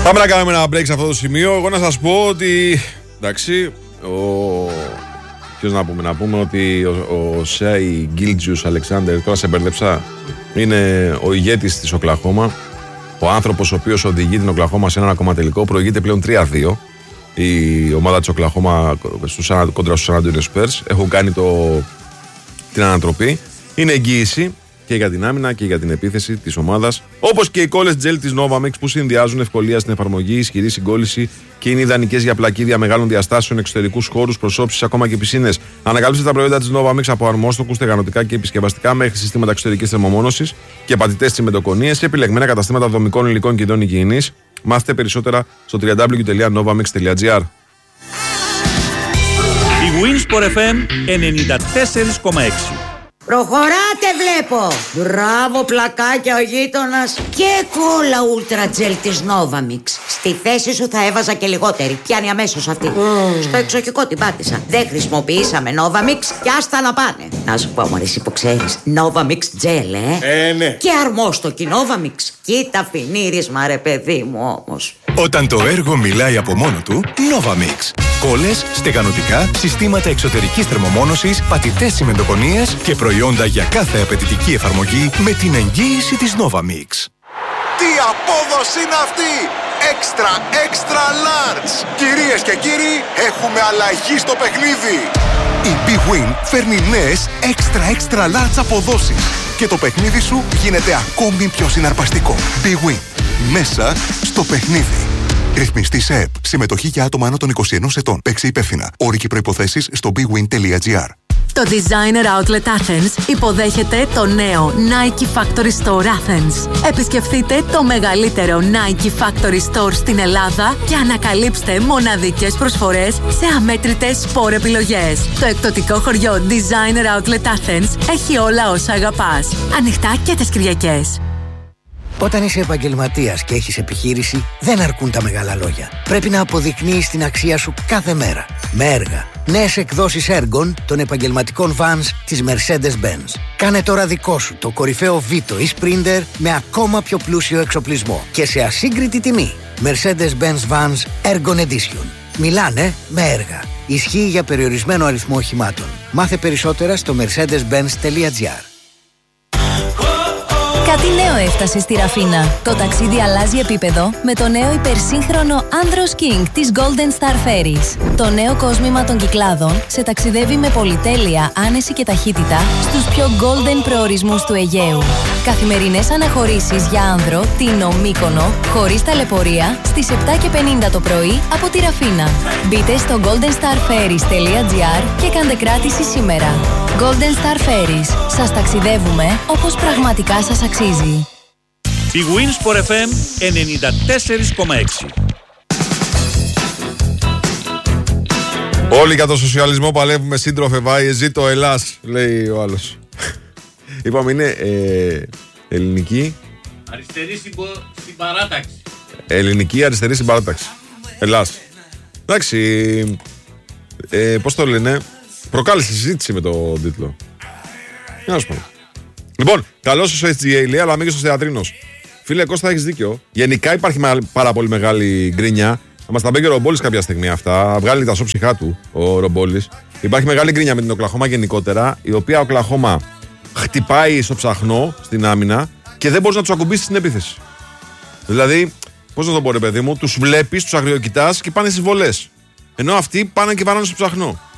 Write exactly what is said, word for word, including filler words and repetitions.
Πάμε να κάνουμε ένα break σε αυτό το σημείο. Εγώ να σας πω ότι. Εντάξει, ο. Ποιος να πούμε, να πούμε ότι ο, ο Σέι Γκίλτζιους Αλεξάνδερ, τώρα σε μπερδέψα, είναι ο ηγέτης της Οκλαχώμα. Ο άνθρωπος ο οποίος οδηγεί την Οκλαχώμα σε έναν ακόμα τελικό. Προηγείται πλέον τρία δύο η ομάδα της Οκλαχώμα κόντρα στους San Antonio Spurs. Έχουν κάνει το, την ανατροπή. Είναι εγγύηση και για την άμυνα και για την επίθεση της ομάδας. Όπως και οι κόλλες τζέλ της Novamix που συνδυάζουν ευκολία στην εφαρμογή, ισχυρή συγκόλληση και είναι ιδανικές για πλακίδια μεγάλων διαστάσεων, εξωτερικούς χώρους, προσώψεις, ακόμα και πισίνες. Ανακαλύψτε τα προϊόντα της Novamix από αρμόστοκους, στεγανοτικά και επισκευαστικά μέχρι συστήματα εξωτερικής θερμομόνωσης και πατητές τσιμεντοκονίες σε επιλεγμένα καταστήματα δομικών υλικών και ειδών υγιεινής. Μάθετε περισσότερα στο double-u double-u double-u τελεία novamix τελεία gr. Η Winsport εφ εμ ενενήντα τέσσερα κόμμα έξι. Προχωράτε βλέπω. Μπράβο πλακάκια ο γείτονας. Και κόλλα ούλτρα τζελ της Novamix. Στη θέση σου θα έβαζα και λιγότερη. Πιάνει αμέσως αυτή. mm. Στο εξοχικό την πάτησα. Δεν χρησιμοποιήσαμε Novamix και άστα να πάνε. Να σου πω μωρέ εσύ που ξέρεις, Novamix τζελ ε. Ε ναι. Και αρμόστοκι Novamix. Κοίτα φινίρισμα ρε παιδί μου όμως. Όταν το έργο μιλάει από μόνο του, Novamix. Κόλλες, στεγανοτικά, συστήματα εξωτερικής θερμομόνωσης, πατητές τσιμεντοκονίες και προϊόντα για κάθε απαιτητική εφαρμογή με την εγγύηση της Novamix. Τι απόδοση είναι αυτή! Extra, extra large! Κυρίες και κύριοι, έχουμε αλλαγή στο παιχνίδι! Η Big Win φέρνει νέες extra, extra large αποδόσεις και το παιχνίδι σου γίνεται ακόμη πιο συναρπαστικό. Big Win. Μέσα στο παιχνίδι. Ρυθμιστή σε ΕΠ. Συμμετοχή για άτομα άνω των είκοσι ενός ετών. Παίξε υπεύθυνα. Όροι και προϋποθέσεις στο big win τελεία gr. Το Designer Outlet Athens υποδέχεται το νέο Nike Factory Store Athens. Επισκεφτείτε το μεγαλύτερο Nike Factory Store στην Ελλάδα και ανακαλύψτε μοναδικές προσφορές σε αμέτρητες σπορ επιλογές. Το εκπτωτικό χωριό Designer Outlet Athens έχει όλα όσα αγαπάς. Ανοιχτά και τις Κυριακές. Όταν είσαι επαγγελματίας και έχεις επιχείρηση, δεν αρκούν τα μεγάλα λόγια. Πρέπει να αποδεικνύεις την αξία σου κάθε μέρα. Με έργα. Νέες εκδόσεις έργων των επαγγελματικών vans της Mercedes-Benz. Κάνε τώρα δικό σου το κορυφαίο Vito ή Sprinter με ακόμα πιο πλούσιο εξοπλισμό και σε ασύγκριτη τιμή. Mercedes-Benz Vans Ergon Edition. Μιλάνε με έργα. Ισχύει για περιορισμένο αριθμό οχημάτων. Μάθε περισσότερα στο mercedes benz τελεία gr. Κάτι νέο έφτασε στη Ραφίνα. Το ταξίδι αλλάζει επίπεδο με το νέο υπερσύγχρονο Andros King της Golden Star Ferries. Το νέο κόσμημα των Κυκλάδων σε ταξιδεύει με πολυτέλεια, άνεση και ταχύτητα στους πιο golden προορισμούς του Αιγαίου. Καθημερινές αναχωρήσεις για άνδρο, Τίνο, Μύκονο, χωρίς ταλαιπωρία, στις επτά και πενήντα το πρωί από τη Ραφίνα. Μπείτε στο golden star ferries τελεία gr και κάντε κράτηση σήμερα. Golden Star Ferries. Σας ταξιδεύουμε όπως πραγματικά σας αξίζει. Η Winsport εφ εμ ενενήντα τέσσερα κόμμα έξι. Όλοι για το σοσιαλισμό παλεύουμε, σύντροφε βάιε, ζήτω Ελλάς, λέει ο άλλος. Είπαμε είναι ε, ελληνική. Αριστερή συμπο... στην παράταξη. Ελληνική αριστερή στην παράταξη. Ελλάς. Εντάξει, ε, πώς το λένε, προκάλεσε συζήτηση με τον τίτλο. Να σου πω. Λοιπόν, καλώς όσο έτσι λέει, αλλά μην και στο θεατρίνος. Φίλε Κώστα, έχεις δίκιο. Γενικά υπάρχει πάρα πολύ μεγάλη γκρίνια. Θα μας τα πει και ο Ρομπόλης κάποια στιγμή αυτά. Βγάλει τα σώψυχά του ο Ρομπόλης. Υπάρχει μεγάλη γκρίνια με την Οκλαχώμα γενικότερα, η οποία Οκλαχώμα χτυπάει στο ψαχνό στην άμυνα και δεν μπορείς να τους ακουμπήσεις στην επίθεση. Δηλαδή, πώς να το πω, ρε παιδί μου, τους βλέπεις, τους αγριοκοιτάς και πάνε στις βολές. Ενώ αυτοί πάνε και πάνε στο ψαχνό.